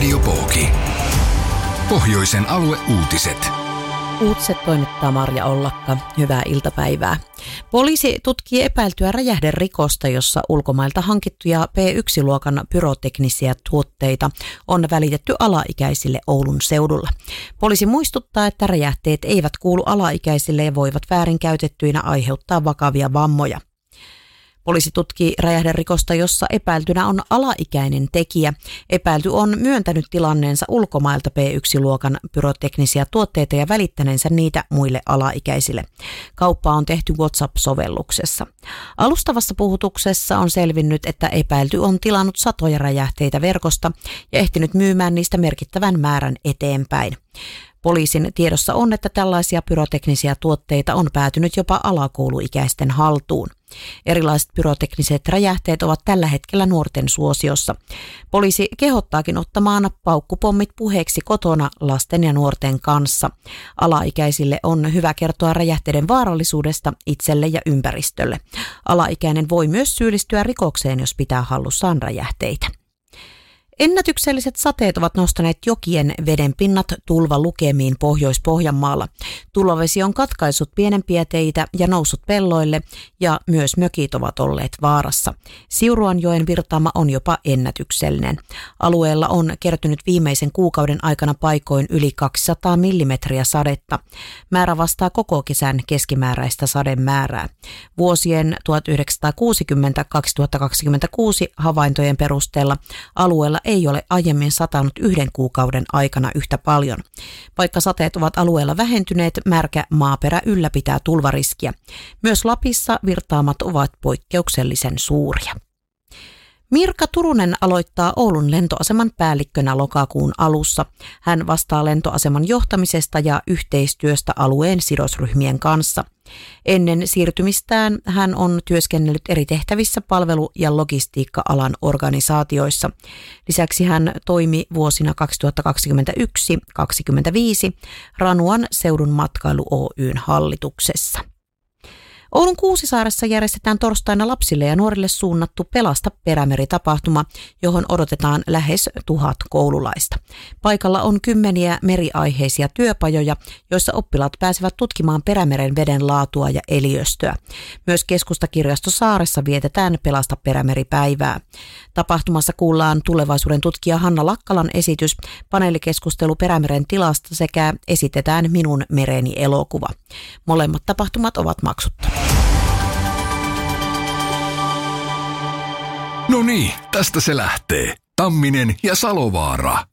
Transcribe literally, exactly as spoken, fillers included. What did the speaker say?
Radio Pooki. Pohjoisen alueuutiset. Uutiset toimittaa Marja Ollakka. Hyvää iltapäivää. Poliisi tutkii epäiltyä räjähderikosta, jossa ulkomailta hankittuja P yksi luokan pyroteknisiä tuotteita on välitetty alaikäisille Oulun seudulla. Poliisi muistuttaa, että räjähteet eivät kuulu alaikäisille ja voivat väärinkäytettyinä aiheuttaa vakavia vammoja. Poliisi tutkii räjähderikosta, jossa epäiltynä on alaikäinen tekijä. Epäilty on myöntänyt tilanneensa ulkomailta P yksi luokan pyroteknisiä tuotteita ja välittäneensä niitä muille alaikäisille. Kauppa on tehty WhatsApp-sovelluksessa. Alustavassa puhutuksessa on selvinnyt, että epäilty on tilannut satoja räjähteitä verkosta ja ehtinyt myymään niistä merkittävän määrän eteenpäin. Poliisin tiedossa on, että tällaisia pyroteknisiä tuotteita on päätynyt jopa alakouluikäisten haltuun. Erilaiset pyrotekniset räjähteet ovat tällä hetkellä nuorten suosiossa. Poliisi kehottaakin ottamaan paukkupommit puheeksi kotona lasten ja nuorten kanssa. Alaikäisille on hyvä kertoa räjähteiden vaarallisuudesta itselle ja ympäristölle. Alaikäinen voi myös syyllistyä rikokseen, jos pitää hallussaan räjähteitä. Ennätykselliset sateet ovat nostaneet jokien vedenpinnat tulvalukemiin Pohjois-Pohjanmaalla. Tulvavesi on katkaissut pienempiä teitä ja noussut pelloille ja myös mökit ovat olleet vaarassa. Siuruanjoen virtaama on jopa ennätyksellinen. Alueella on kertynyt viimeisen kuukauden aikana paikoin yli kaksisataa millimetriä sadetta. Määrä vastaa koko kesän keskimääräistä sademäärää. Vuosien tuhatyhdeksänsataakuusikymmentä kaksituhattakaksikymmentäkuusi havaintojen perusteella alueella ei ole aiemmin satanut yhden kuukauden aikana yhtä paljon. Vaikka sateet ovat alueella vähentyneet, märkä maaperä ylläpitää tulvariskiä. Myös Lapissa virtaamat ovat poikkeuksellisen suuria. Mirka Turunen aloittaa Oulun lentoaseman päällikkönä lokakuun alussa. Hän vastaa lentoaseman johtamisesta ja yhteistyöstä alueen sidosryhmien kanssa. Ennen siirtymistään hän on työskennellyt eri tehtävissä palvelu- ja logistiikka-alan organisaatioissa. Lisäksi hän toimi vuosina kaksituhattakaksikymmentäyksi kaksikymmentäviisi Ranuan seudun matkailu Oy:n hallituksessa. Oulun Kuusisaaressa järjestetään torstaina lapsille ja nuorille suunnattu Pelasta Perämeri-tapahtuma, johon odotetaan lähes tuhat koululaista. Paikalla on kymmeniä meriaiheisia työpajoja, joissa oppilaat pääsevät tutkimaan Perämeren veden laatua ja eliöstöä. Myös Keskustakirjasto Saaressa vietetään Pelasta Perämeri-päivää. Tapahtumassa kuullaan tulevaisuuden tutkija Hanna Lakkalan esitys, paneelikeskustelu Perämeren tilasta sekä esitetään Minun mereni elokuva. Molemmat tapahtumat ovat maksuttomia. No niin, tästä se lähtee. Tamminen ja Salovaara.